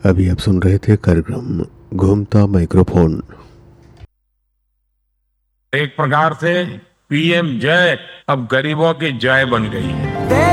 अभी आप सुन रहे थे कार्यक्रम घूमता माइक्रोफोन। एक प्रकार से पीएम जय अब गरीबों की जय बन गई है।